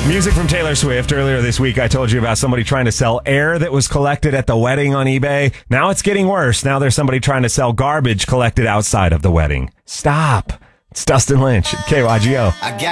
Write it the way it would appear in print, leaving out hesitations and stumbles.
Music from Taylor Swift. Earlier this week, I told you about somebody trying to sell air that was collected at the wedding on eBay. Now it's getting worse. Now there's somebody trying to sell garbage collected outside of the wedding. Stop. It's Dustin Lynch at KYGO.